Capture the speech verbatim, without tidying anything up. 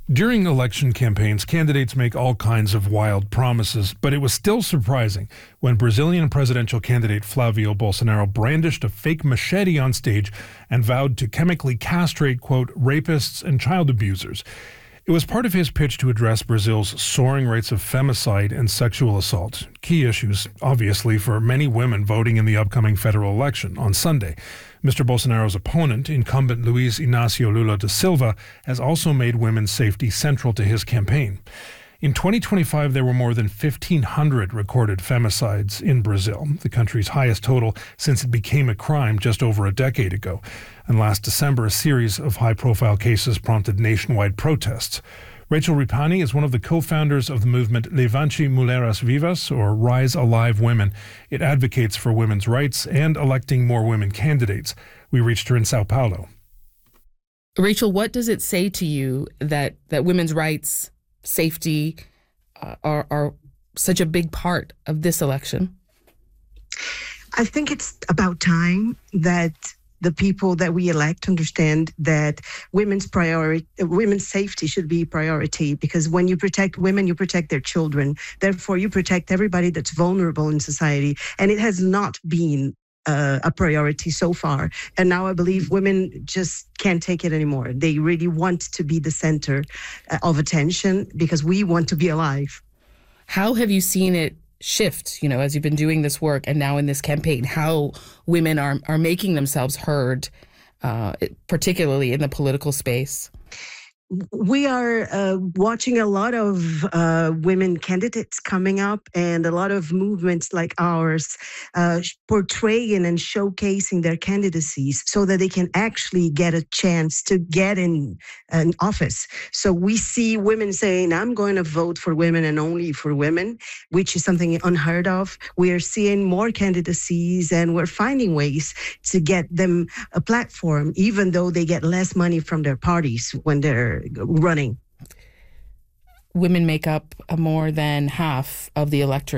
During election campaigns, candidates make all kinds of wild promises, but it was still surprising when Brazilian presidential candidate Flavio Bolsonaro brandished a fake machete on stage and vowed to chemically castrate, quote, rapists and child abusers. It was part of his pitch to address Brazil's soaring rates of femicide and sexual assault, key issues, obviously, for many women voting in the upcoming federal election on Sunday. Mister Bolsonaro's opponent, incumbent Luiz Inácio Lula da Silva, has also made women's safety central to his campaign. In twenty twenty-five, there were more than fifteen hundred recorded femicides in Brazil, the country's highest total since it became a crime just over a decade ago. And last December, a series of high-profile cases prompted nationwide protests. Rachel Ripani is one of the co-founders of the movement Levante Mulheres Vivas, or Rise Alive Women. It advocates for women's rights and electing more women candidates. We reached her in Sao Paulo. Rachel, what does it say to you that, that women's rights, safety uh, are, are such a big part of this election? I think it's about time that the people that we elect understand that women's priority, women's safety should be priority, because when you protect women, you protect their children. Therefore, you protect everybody that's vulnerable in society. And it has not been uh, a priority so far. And now I believe women just can't take it anymore. They really want to be the center of attention because we want to be alive. How have you seen it shift, you know, as you've been doing this work and now in this campaign, how women are are making themselves heard, uh, particularly in the political space? We are uh, watching a lot of uh, women candidates coming up and a lot of movements like ours uh, portraying and showcasing their candidacies so that they can actually get a chance to get in an office. So we see women saying, I'm going to vote for women and only for women, which is something unheard of. We are seeing more candidacies and we're finding ways to get them a platform, even though they get less money from their parties when they're running. Women make up more than half of the electorate